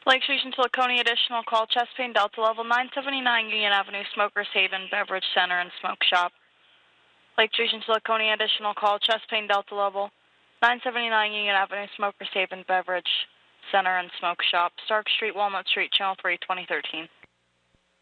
Lake Station to Laconia, additional call, chest pain, Delta level 979 Union Avenue, Smokers Haven, Beverage Center and Smoke Shop. Lake Station to Laconia, additional call, chest pain, Delta level 979 Union Avenue, Smokers Haven, Beverage Center and Smoke Shop. Stark Street, Walnut Street, Channel 3, 2013.